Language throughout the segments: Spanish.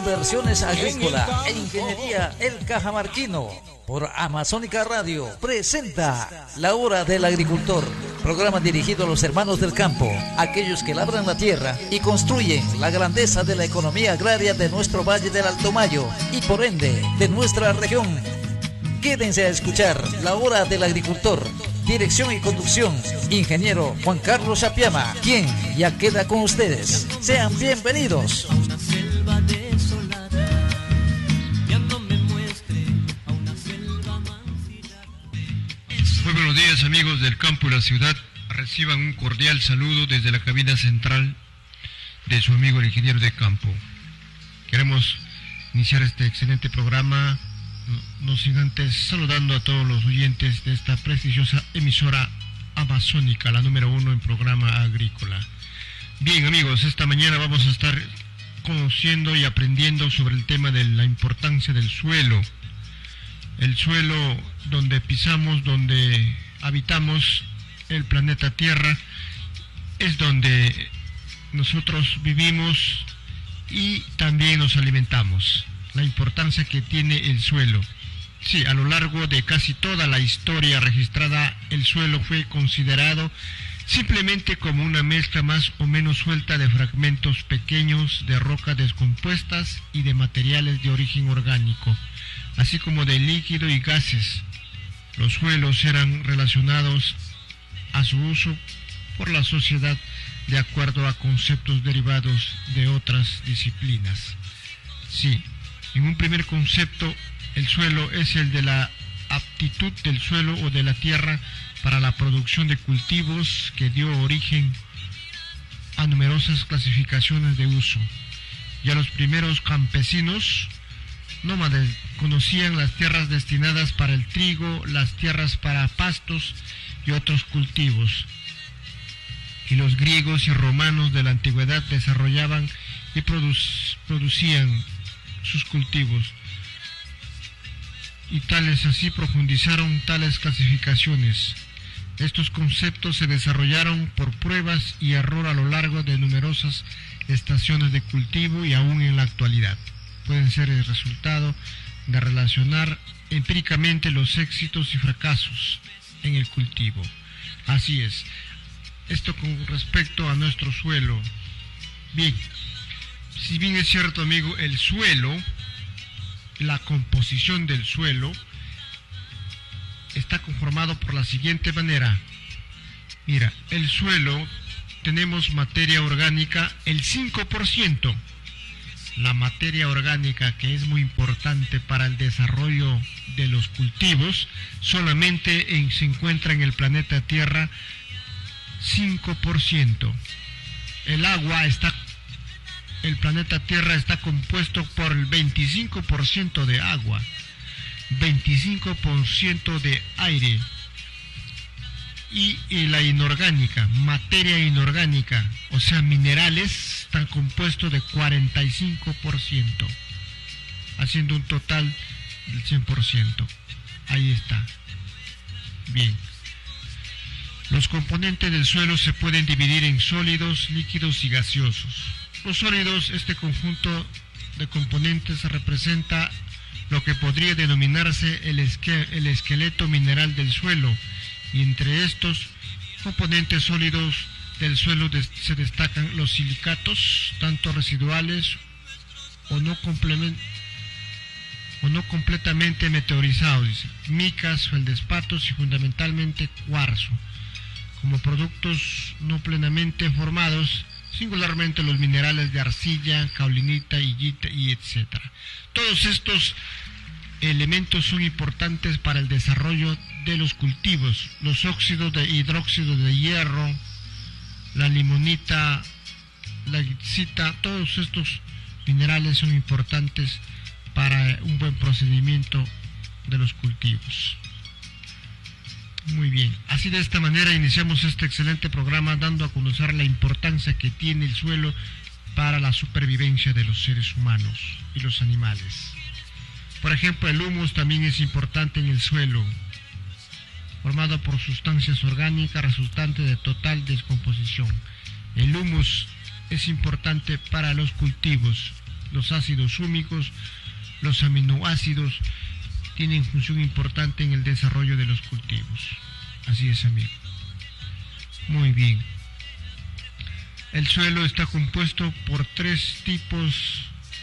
Inversiones Agrícola e Ingeniería El Cajamarquino, por Amazónica Radio, presenta La Hora del Agricultor, programa dirigido a los hermanos del campo, aquellos que labran la tierra y construyen la grandeza de la economía agraria de nuestro Valle del Alto Mayo y por ende de nuestra región. Quédense a escuchar La Hora del Agricultor. Dirección y conducción, ingeniero Juan Carlos Apiama, quien ya queda con ustedes. Sean bienvenidos. Muy buenos días, amigos del campo y la ciudad. Reciban un cordial saludo desde la cabina central de su amigo el ingeniero de campo. Queremos iniciar este excelente programa, no sin antes saludando a todos los oyentes de esta prestigiosa emisora amazónica, la número 1 en programa agrícola. Bien, amigos, esta mañana vamos a estar conociendo y aprendiendo sobre el tema de la importancia del suelo. El suelo donde pisamos, donde habitamos el planeta Tierra, es donde nosotros vivimos y también nos alimentamos. La importancia que tiene el suelo. Sí, a lo largo de casi toda la historia registrada, el suelo fue considerado simplemente como una mezcla más o menos suelta de fragmentos pequeños de rocas descompuestas y de materiales de origen orgánico, así como de líquido y gases. Los suelos eran relacionados a su uso por la sociedad de acuerdo a conceptos derivados de otras disciplinas. Sí, en un primer concepto, el suelo es el de la aptitud del suelo o de la tierra para la producción de cultivos, que dio origen a numerosas clasificaciones de uso. Ya los primeros campesinos nómades conocían las tierras destinadas para el trigo, las tierras para pastos y otros cultivos. Y los griegos y romanos de la antigüedad desarrollaban y producían sus cultivos, y tales así profundizaron tales clasificaciones. Estos conceptos se desarrollaron por pruebas y error a lo largo de numerosas estaciones de cultivo y aún en la actualidad. Pueden ser el resultado de relacionar empíricamente los éxitos y fracasos en el cultivo. Así es. Esto con respecto a nuestro suelo. Bien, si bien es cierto, amigo, el suelo, la composición del suelo, está conformado por la siguiente manera. Mira, el suelo, tenemos materia orgánica, el 5%. La materia orgánica, que es muy importante para el desarrollo de los cultivos, solamente se encuentra en el planeta Tierra 5%. El planeta Tierra está compuesto por el 25% de agua, 25% de aire y la inorgánica, materia inorgánica, o sea, minerales, están compuestos de 45%, haciendo un total del 100%. Ahí está. Bien. Los componentes del suelo se pueden dividir en sólidos, líquidos y gaseosos. Los sólidos, este conjunto de componentes representa lo que podría denominarse el esqueleto mineral del suelo, y entre estos componentes sólidos del suelo se destacan los silicatos, tanto residuales o no completamente meteorizados, micas, feldespatos y fundamentalmente cuarzo, como productos no plenamente formados, singularmente los minerales de arcilla, caulinita, higuita y etc. Todos estos elementos son importantes para el desarrollo de los cultivos. Los óxidos de hidróxido de hierro, la limonita, la gibbsita, todos estos minerales son importantes para un buen procedimiento de los cultivos. Muy bien, así de esta manera iniciamos este excelente programa dando a conocer la importancia que tiene el suelo para la supervivencia de los seres humanos y los animales. Por ejemplo, el humus también es importante en el suelo, formado por sustancias orgánicas resultantes de total descomposición. El humus es importante para los cultivos, los ácidos húmicos, los aminoácidos, tienen función importante en el desarrollo de los cultivos. Así es, amigo. Muy bien. El suelo está compuesto por 3 tipos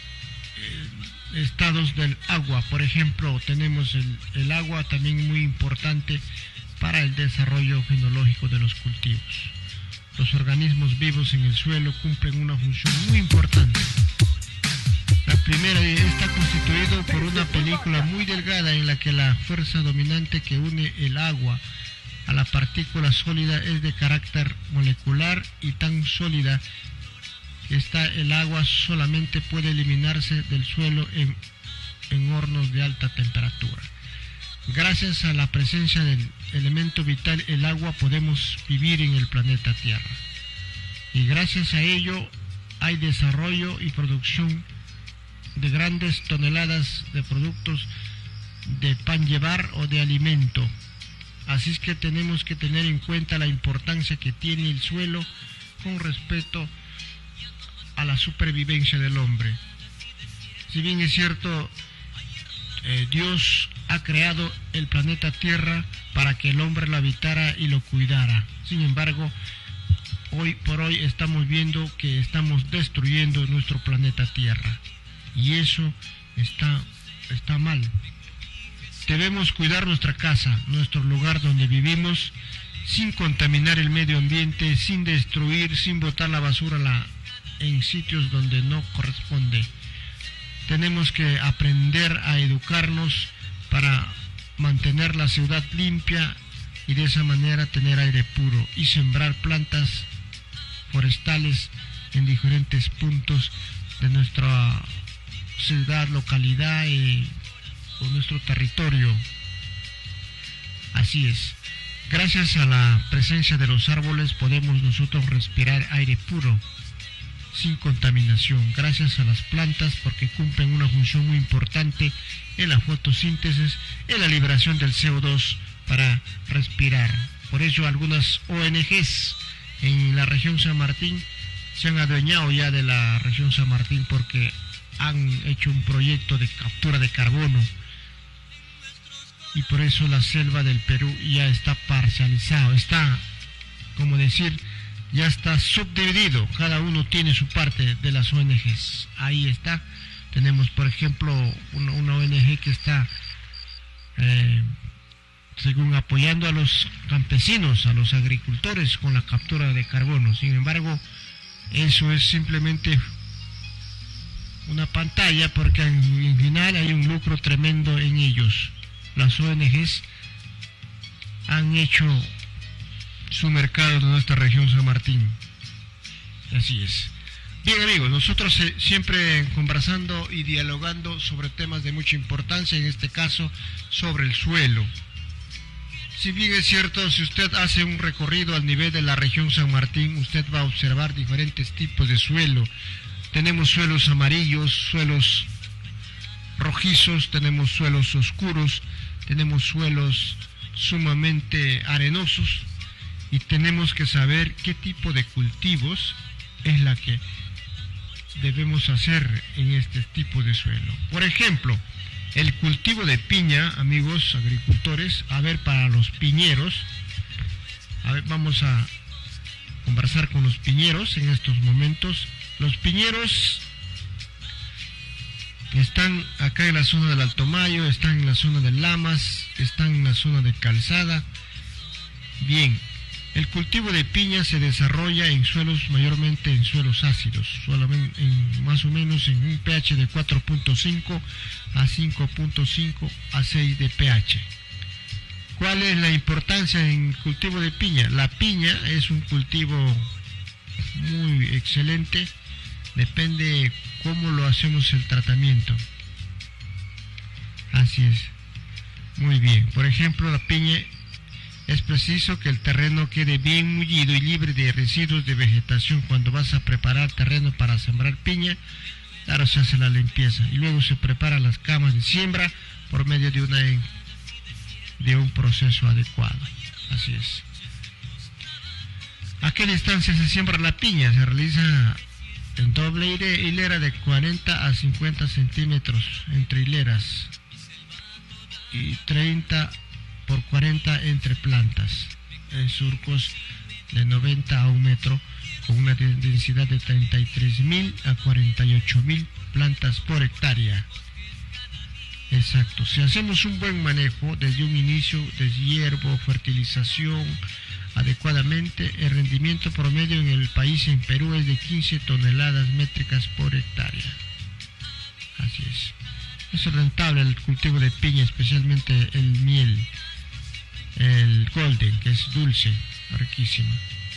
estados del agua. Por ejemplo, tenemos el agua también muy importante para el desarrollo fenológico de los cultivos. Los organismos vivos en el suelo cumplen una función muy importante. La primera está constituido por una película muy delgada en la que la fuerza dominante que une el agua a la partícula sólida es de carácter molecular y tan sólida que el agua solamente puede eliminarse del suelo en hornos de alta temperatura. Gracias a la presencia del elemento vital, el agua, podemos vivir en el planeta Tierra. Y gracias a ello hay desarrollo y producción de grandes toneladas de productos de pan llevar o de alimento. Así es que tenemos que tener en cuenta la importancia que tiene el suelo con respecto a la supervivencia del hombre. Si bien es cierto, Dios ha creado el planeta Tierra para que el hombre lo habitara y lo cuidara. Sin embargo, hoy por hoy estamos viendo que estamos destruyendo nuestro planeta Tierra. Y eso está mal. Debemos cuidar nuestra casa, nuestro lugar donde vivimos, sin contaminar el medio ambiente, sin destruir, sin botar la basura en sitios donde no corresponde. Tenemos que aprender a educarnos para mantener la ciudad limpia y de esa manera tener aire puro y sembrar plantas forestales en diferentes puntos de nuestra ciudad, localidad o nuestro territorio. Así es. Gracias a la presencia de los árboles podemos nosotros respirar aire puro, sin contaminación, gracias a las plantas, porque cumplen una función muy importante en la fotosíntesis, en la liberación del CO2 para respirar. Por ello algunas ONGs en la región San Martín se han adueñado ya de la región San Martín porque han hecho un proyecto de captura de carbono, y por eso la selva del Perú ya está parcializado, está, como decir, ya está subdividido, cada uno tiene su parte de las ONGs. Ahí está, tenemos por ejemplo una ONG que está según apoyando a los campesinos, a los agricultores con la captura de carbono. Sin embargo, eso es simplemente una pantalla, porque en final hay un lucro tremendo en ellos. Las ONGs han hecho su mercado de nuestra región San Martín. Así es. Bien, amigos, nosotros siempre conversando y dialogando sobre temas de mucha importancia, en este caso sobre el suelo. Si bien es cierto, si usted hace un recorrido al nivel de la región San Martín, usted va a observar diferentes tipos de suelo. Tenemos suelos amarillos, suelos rojizos, tenemos suelos oscuros, tenemos suelos sumamente arenosos, y tenemos que saber qué tipo de cultivos es la que debemos hacer en este tipo de suelo. Por ejemplo, el cultivo de piña, amigos agricultores, para los piñeros, vamos a conversar con los piñeros en estos momentos. Los piñeros están acá en la zona del Alto Mayo, están en la zona de Lamas, están en la zona de Calzada. Bien, el cultivo de piña se desarrolla en suelos, mayormente en suelos ácidos, solamente más o menos en un pH de 4.5 a 5.5 a 6 de pH. ¿Cuál es la importancia en el cultivo de piña? La piña es un cultivo muy excelente, depende cómo lo hacemos el tratamiento. Así es. Muy bien. Por ejemplo, la piña, es preciso que el terreno quede bien mullido y libre de residuos de vegetación. Cuando vas a preparar terreno para sembrar piña, claro, se hace la limpieza y luego se preparan las camas de siembra por medio de un proceso adecuado. Así es. ¿A qué distancia se siembra la piña? Se realiza en doble hilera de 40 a 50 centímetros entre hileras y 30 por 40 entre plantas, en surcos de 90 a 1 metro, con una densidad de 33.000 a 48.000 plantas por hectárea. Exacto, si hacemos un buen manejo desde un inicio, deshiervo, fertilización adecuadamente, el rendimiento promedio en el país, en Perú, es de 15 toneladas métricas por hectárea. Así es. Es rentable el cultivo de piña, especialmente el miel, el golden, que es dulce, riquísimo.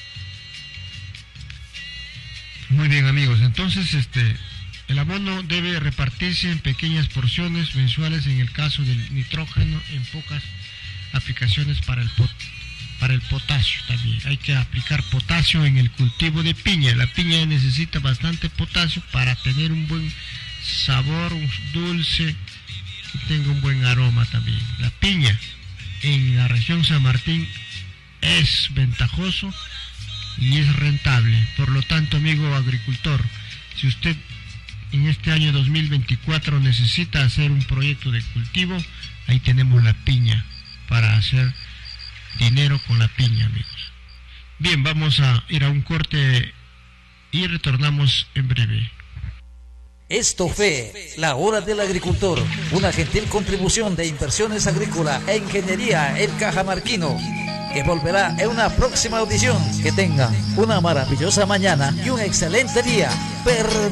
Muy bien, amigos, entonces el abono debe repartirse en pequeñas porciones mensuales en el caso del nitrógeno, en pocas aplicaciones para el potasio también. Hay que aplicar potasio en el cultivo de piña. La piña necesita bastante potasio para tener un buen sabor, un dulce, que tenga un buen aroma también. La piña en la región San Martín es ventajoso y es rentable. Por lo tanto, amigo agricultor, si usted en este año 2024 necesita hacer un proyecto de cultivo, ahí tenemos la piña para hacer dinero con la piña, amigos. Bien, vamos a ir a un corte y retornamos en breve. Esto fue La Hora del Agricultor, una gentil contribución de Inversiones Agrícola e Ingeniería El Cajamarquino, que volverá en una próxima audición. Que tengan una maravillosa mañana y un excelente día.